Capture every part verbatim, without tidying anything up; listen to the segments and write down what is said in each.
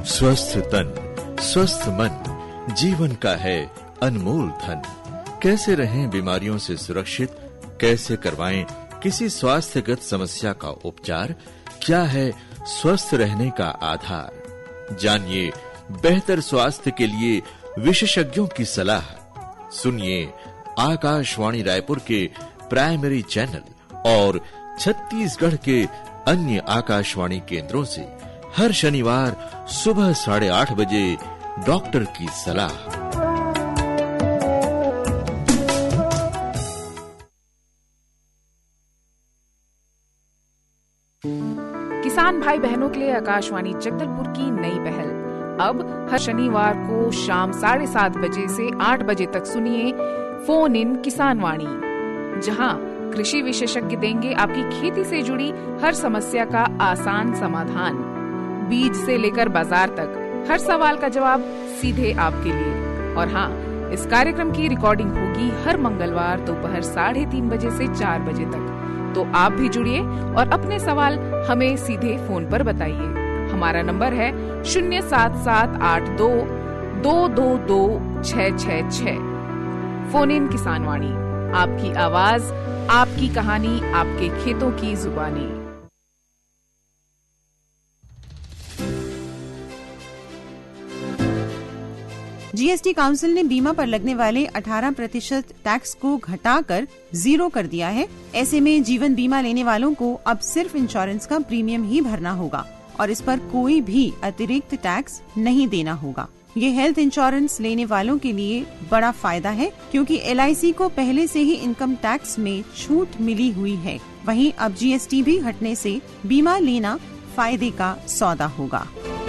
स्वस्थ तन, स्वस्थ मन जीवन का है अनमोल धन। कैसे रहें बीमारियों से सुरक्षित, कैसे करवाएं किसी स्वास्थ्यगत समस्या का उपचार, क्या है स्वस्थ रहने का आधार। जानिए बेहतर स्वास्थ्य के लिए विशेषज्ञों की सलाह। सुनिए आकाशवाणी रायपुर के प्राइमरी चैनल और छत्तीसगढ़ के अन्य आकाशवाणी केंद्रों से हर शनिवार सुबह साढ़े आठ बजे डॉक्टर की सलाह। किसान भाई बहनों के लिए आकाशवाणी जगदलपुर की नई पहल। अब हर शनिवार को शाम साढ़े सात बजे से आठ बजे तक सुनिए फोन इन किसान वाणी, जहां कृषि विशेषज्ञ देंगे आपकी खेती से जुड़ी हर समस्या का आसान समाधान। बीज से लेकर बाजार तक हर सवाल का जवाब सीधे आपके लिए। और हाँ, इस कार्यक्रम की रिकॉर्डिंग होगी हर मंगलवार दोपहर साढ़े तीन बजे से चार बजे तक। तो आप भी जुड़िए और अपने सवाल हमें सीधे फोन पर बताइए। हमारा नंबर है शून्य सात सात आठ दो दो दो दो छह छह छह। फोन इन किसान वाणी, आपकी आवाज, आपकी कहानी, आपके खेतों की जुबानी। जीएसटी काउंसिल ने बीमा पर लगने वाले अठारह प्रतिशत टैक्स को घटाकर जीरो कर दिया है। ऐसे में जीवन बीमा लेने वालों को अब सिर्फ इंश्योरेंस का प्रीमियम ही भरना होगा और इस पर कोई भी अतिरिक्त टैक्स नहीं देना होगा। ये हेल्थ इंश्योरेंस लेने वालों के लिए बड़ा फायदा है, क्योंकि एलआईसी को पहले से ही इनकम टैक्स में छूट मिली हुई है। वहीं अब जीएसटी भी हटने से बीमा लेना फायदे का सौदा होगा।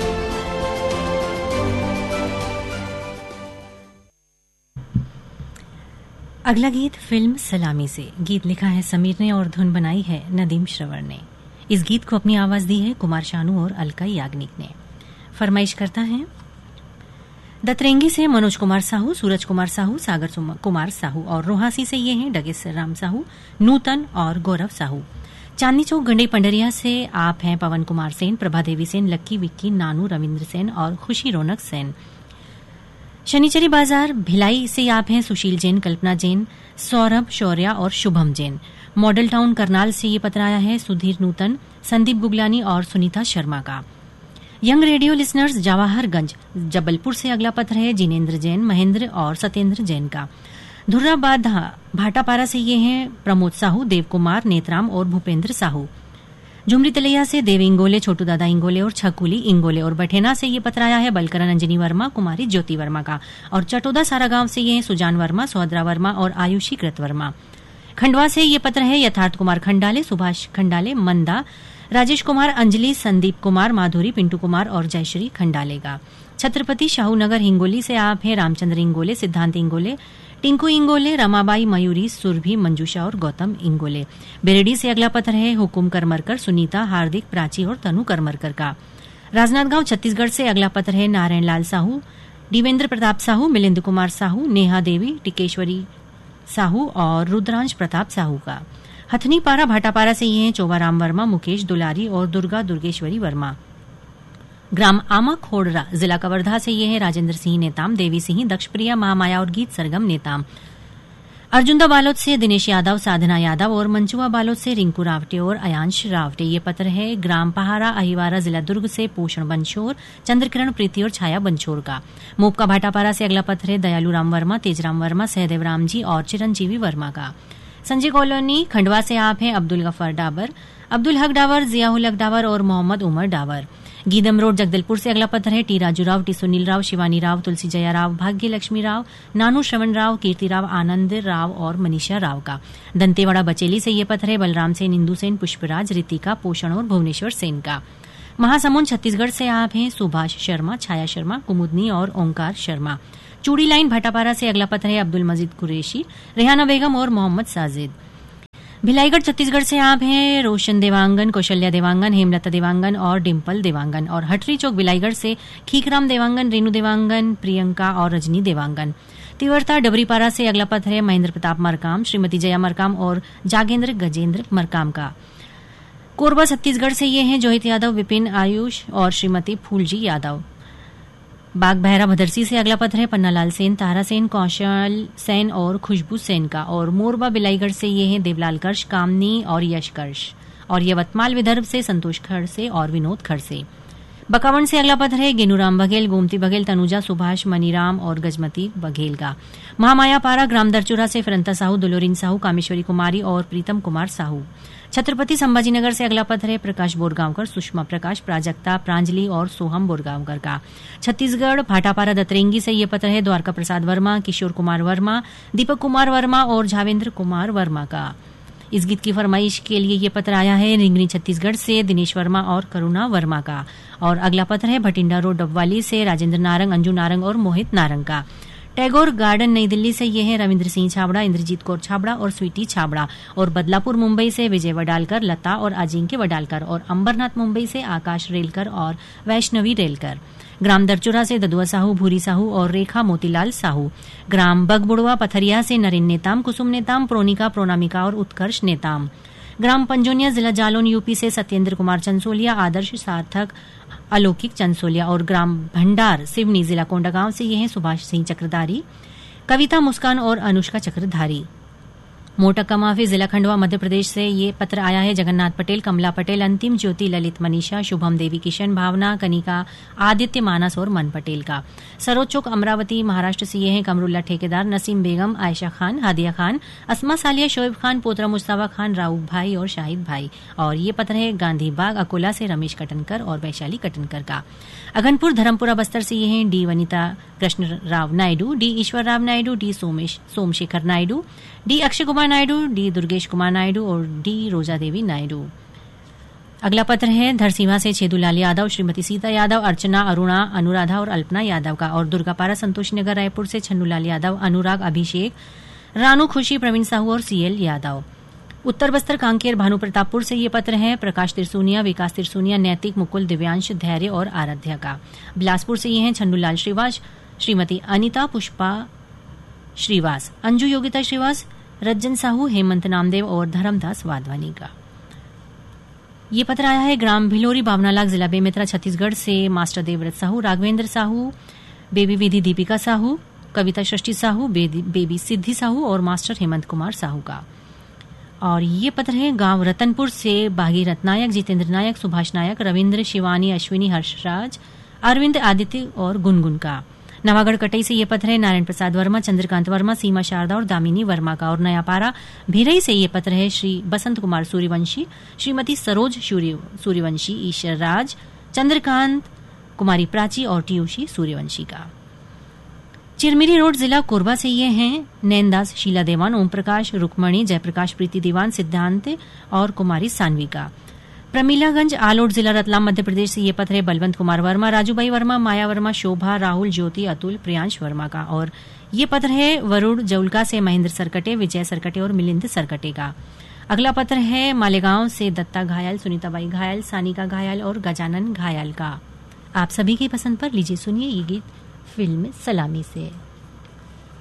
अगला गीत फिल्म सलामी से। गीत लिखा है समीर ने और धुन बनाई है नदीम श्रवण ने। इस गीत को अपनी आवाज दी है कुमार शानू और अलका याग्निक ने। फरमाइश करता है दतरेंगी से मनोज कुमार साहू, सूरज कुमार साहू, सागर कुमार साहू और रोहासी से ये हैं डगेस राम साहू, नूतन और गौरव साहू। चांदनी चौक गंडई पंडरिया से आप हैं पवन कुमार सेन, प्रभा देवी सेन, लक्की विक्की, नानू, रविन्द्र सेन और खुशी रौनक सेन। शनिचरी बाजार भिलाई से आप हैं सुशील जैन, कल्पना जैन, सौरभ शौर्या और शुभम जैन। मॉडल टाउन करनाल से ये पत्र आया है सुधीर नूतन, संदीप गुगलानी और सुनीता शर्मा का। Young radio listeners Jawaharganj Jabalpur से अगला पत्र है जिनेन्द्र जैन, महेंद्र और सत्येंद्र जैन का। धुर्राबाद भाटापारा से ये हैं प्रमोद साहू, देव कुमार, नेतराम और भूपेंद्र साहू। झुमरी तलैया से देव इंगोले, छोटू दादा इंगोले और छकुली इंगोले। और बठेना से ये पत्र आया है बलकरण अंजनी वर्मा, कुमारी ज्योति वर्मा का। और चटोदा सारा गांव से ये हैं सुजान वर्मा, सौद्रा वर्मा और आयुषी कृत वर्मा। खंडवा से ये पत्र है यथार्थ कुमार खंडाले, सुभाष खंडाले, मंदा, राजेश कुमार, अंजलि, संदीप कुमार, माधुरी, पिंटू कुमार और जयश्री खंडाले का। छत्रपति शाहूनगर हिंगोली से आप हैं रामचंद्र इंगोले, सिद्धांत इंगोले, टिंकू इंगोले, रमाबाई, मयूरी, सुरभि, मंजूषा और गौतम इंगोले। बेरेडी से अगला पत्र है हुकुम करमरकर, सुनीता, हार्दिक, प्राची और तनु करमरकर का। राजनांदगांव छत्तीसगढ़ से अगला पत्र है नारायण लाल साहू, देवेंद्र प्रताप साहू, मिलिंद कुमार साहू, नेहा देवी, टिकेश्वरी साहू और रुद्रांश प्रताप साहू का। हथनी पारा भाटापारा से ये हैं चोवाराम वर्मा, मुकेश दुलारी और दुर्गा दुर्गेश्वरी वर्मा। ग्राम आमा खोड़रा जिला कवर्धा से ये है राजेंद्र सिंह नेताम, देवी सिंह, दक्षप्रिया, महामाया और गीत सरगम नेताम। अर्जुंदा बालोद से दिनेश यादव, साधना यादव और मंचुआ बालोद से रिंकू रावटे और अयांश रावटे। ये पत्र है ग्राम पहारा अहिवारा जिला दुर्ग से पोषण बंशोर, चंद्रकिरण प्रीति और छाया बंशोर का। मोपका भाटापारा से अगला पत्र है दयालू राम वर्मा, तेजराम वर्मा, सहदेव राम जी और चिरंजीवी वर्मा का। संजय कॉलोनी खंडवा से आप हैं अब्दुल गफर डाबर, अब्दुल हक डावर, जियाउल हक डावर और मोहम्मद उमर डावर। गीदम रोड जगदलपुर से अगला पत्र है टी राजू राव, टी सुनील राव, शिवानी राव, तुलसी जया राव, भाग्य लक्ष्मी राव, नानू श्रवण राव, कीर्ति राव, आनंद राव और मनीषा राव का। दंतेवाड़ा बचेली से ये पत्र है बलराम सेन, इंदू सेन, पुष्पराज, रितिका, पोषण और भुवनेश्वर सेन का। महासमुंद छत्तीसगढ़ से आप हैं सुभाष शर्मा, छाया शर्मा, कुमुदनी और ओंकार शर्मा। चूड़ी लाइन भाटापारा से अगला पत्र है अब्दुल मजीद कुरैशी, रेहाना बेगम और मोहम्मद साजिद। भिलाईगढ़ छत्तीसगढ़ से आप हैं रोशन देवांगन, कौशल्या देवांगन, हेमलता देवांगन और डिम्पल देवांगन। और हटरी चौक भिलाईगढ़ से खीकराम देवांगन, रेणु देवांगन, प्रियंका और रजनी देवांगन। तिवर्ता डबरीपारा से अगला पत्र है महेंद्र प्रताप मरकाम, श्रीमती जया मरकाम और जागेंद्र गजेंद्र मरकाम का। कोरबा छत्तीसगढ़ से ये हैं जोहित यादव, विपिन, आयुष और श्रीमती फूलजी यादव। बाग बहरा भदरसी से अगला पत्र है पन्नालाल सेन, तारा सेन, कौशल सेन और खुशबू सेन का। और मोरबा बिलाईगढ़ से ये हैं देवलाल कर्ष, कामनी और यश कर्ष। और यवतमाल विदर्भ से संतोष खड़से और विनोद खड़से। बकावंड से अगला पत्र है गेनूराम बघेल, गोमती बघेल, तनुजा, सुभाष, मनीराम और गजमती बघेल का। महामाया पारा ग्राम दरचुरा से फरंता साहू, दुलोरिन साहू, कामेश्वरी कुमारी और प्रीतम कुमार साहू। छत्रपति संभाजीनगर से अगला पत्र है प्रकाश बोरगांवकर, सुषमा प्रकाश, प्राजक्ता, प्रांजलि और सोहम बोरगांवकर का। छत्तीसगढ़ भाटापारा दतरेंगी से ये पत्र है द्वारका प्रसाद वर्मा, किशोर कुमार वर्मा, दीपक कुमार वर्मा और झावेंद्र कुमार वर्मा का। इस गीत की फरमाइश के लिए ये पत्र आया है रिंगनी छत्तीसगढ़ से दिनेश वर्मा और करुणा वर्मा का। और अगला पत्र है भटिंडा रोड डबवाली से राजेंद्र नारंग, अंजू नारंग और मोहित नारंग का। टैगोर गार्डन नई दिल्ली से ये है रविंद्र सिंह छाबड़ा, इंद्रजीत कौर छाबड़ा और स्वीटी छाबड़ा। और बदलापुर मुंबई से विजय वडालकर, लता और अजिंक्य वडालकर। और अंबरनाथ मुंबई से आकाश रेलकर और वैष्णवी रेलकर। ग्राम दरचुरा से ददुआ साहू, भूरी साहू और रेखा मोतीलाल साहू। ग्राम बगबुड़वा पथरिया से नरेन नेताम, कुसुम नेताम, प्रोनिका, प्रोनामिका और उत्कर्ष नेताम। ग्राम पंजोनिया जिला जालौन यूपी से सत्येंद्र कुमार चंसोलिया, आदर्श सार्थक, अलौकिक चंसोलिया। और ग्राम भंडार सिवनी जिला कोंडागांव से ये हैं सुभाष सिंह चक्रधारी, कविता मुस्कान और अनुष्का चक्रधारी। मोटक्का माफी जिला खंडवा मध्य प्रदेश से ये पत्र आया है जगन्नाथ पटेल, कमला पटेल, अंतिम ज्योति, ललित मनीषा, शुभम देवी, किशन, भावना, कनिका, आदित्य, मानस और मन पटेल का। सरोज चौक अमरावती महाराष्ट्र से ये हैं कमरुल्ला ठेकेदार, नसीम बेगम, आयशा खान, हादिया खान, अस्मा सालिया, शोएब खान, पोतरा मुस्तफा खान, राउफ भाई और शाहिद भाई। और ये पत्र है गांधी बाग अकोला से रमेश कटनकर और वैशाली कटनकर का। अगनपुर धर्मपुरा बस्तर से ये हैं डी वनिता कृष्ण राव नायडू, डी ईश्वर Rao Naidu, D Somesh Somashekar Naidu, D Akshay Kumar Naidu, D Durgesh Kumar Naidu और डी रोजा देवी नायडू। अगला पत्र है धरसीवा से छेदूलाल यादव, श्रीमती सीता यादव, अर्चना, अरुणा, अनुराधा और अल्पना यादव का। और दुर्गापारा संतोषी नगर रायपुर से छन्नूलाल यादव, अनुराग, अभिषेक, रानू, खुशी, प्रवीण साहू और सीएल यादव। उत्तर बस्तर कांकेर भानु प्रतापपुर से ये पत्र है प्रकाश तिरसुनिया, विकास तिरसुनिया, नैतिक, मुकुल, दिव्यांश, धैर्य और आराध्या का। बिलासपुर से ये हैं छन्नूलाल श्रीवास, श्रीमती अनिता पुष्पा श्रीवास, अंजू योगिता श्रीवास, रज्जन साहू, हेमंत नामदेव और धर्मदास वाधवानी का। ये पत्र आया है ग्राम भिलोरी बावनालाग जिला बेमेतरा छत्तीसगढ़ से मास्टर देवव्रत साहू, राघवेंद्र साहू, बेबी विधि दीपिका साहू, कविता सृष्टि साहू, बेबी सिद्धि साहू और मास्टर हेमंत कुमार साहू का। और ये पत्र है गांव रतनपुर से भागीरथ नायक, जितेंद्र नायक, सुभाष नायक, रविंद्र, शिवानी, अश्विनी, हर्षराज, अरविंद, आदित्य और गुनगुन का। नवागढ़ कटई से ये पत्र है नारायण प्रसाद वर्मा, चंद्रकांत वर्मा, सीमा शारदा और दामिनी वर्मा का। और नयापारा भिरई से ये पत्र है श्री बसंत कुमार सूर्यवंशी, श्रीमती सरोज सूर्यवंशी, ईश्वर राज, चंद्रकांत, कुमारी प्राची और टीयूषी सूर्यवंशी का। चिरमिरी रोड जिला कोरबा से ये हैं नैनदास, शीला देवान, ओम प्रकाश, रुक्मणी, जयप्रकाश, प्रीति दीवान, सिद्धांत और कुमारी सानवी का। प्रमीलागंज आलोट जिला रतलाम मध्य प्रदेश से ये पत्र है बलवंत कुमार वर्मा, राजूबाई वर्मा, माया वर्मा, शोभा, राहुल, ज्योति, अतुल, प्रियांश वर्मा का। और ये पत्र है वरुण जौलका से महेंद्र सरकटे, विजय सरकटे और मिलिंद सरकटे का। अगला पत्र है मालेगांव से दत्ता घायल, सुनीताबाई घायल, सानिका घायल और गजानन घायल का। आप सभी की पसंद पर लीजिए सुनिए ये गीत फिल्म सलामी से।